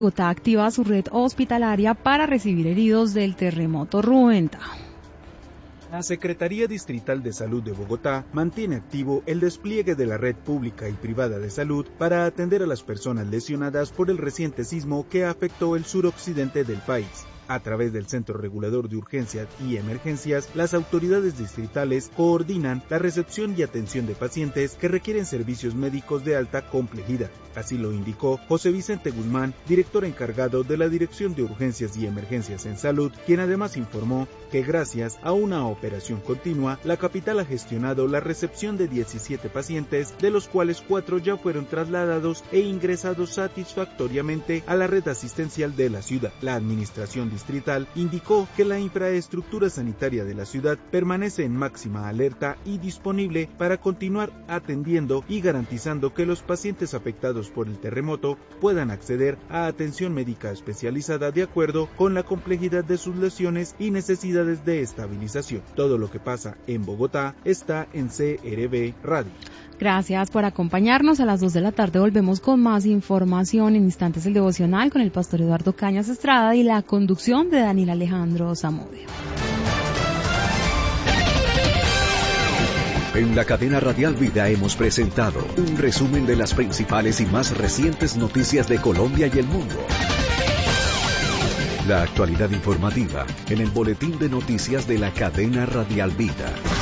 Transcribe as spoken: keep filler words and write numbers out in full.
Bogotá activa su red hospitalaria para recibir heridos del terremoto. Ruenta. La Secretaría Distrital de Salud de Bogotá mantiene activo el despliegue de la red pública y privada de salud para atender a las personas lesionadas por el reciente sismo que afectó el suroccidente del país. A través del Centro Regulador de Urgencias y Emergencias, las autoridades distritales coordinan la recepción y atención de pacientes que requieren servicios médicos de alta complejidad. Así lo indicó José Vicente Guzmán, director encargado de la Dirección de Urgencias y Emergencias en Salud, quien además informó que gracias a una operación continua, la capital ha gestionado la recepción de diecisiete pacientes, de los cuales cuatro ya fueron trasladados e ingresados satisfactoriamente a la red asistencial de la ciudad. La administración distrital indicó que la infraestructura sanitaria de la ciudad permanece en máxima alerta y disponible para continuar atendiendo y garantizando que los pacientes afectados por el terremoto puedan acceder a atención médica especializada de acuerdo con la complejidad de sus lesiones y necesidades de estabilización. Todo lo que pasa en Bogotá está en C R B Radio. Gracias por acompañarnos. A las dos de la tarde volvemos con más información. En instantes el devocional con el pastor Eduardo Cañas Estrada y la conducción de Daniel Alejandro Zamudio. En la cadena Radial Vida hemos presentado un resumen de las principales y más recientes noticias de Colombia y el mundo. La actualidad informativa en el boletín de noticias de la cadena Radial Vida.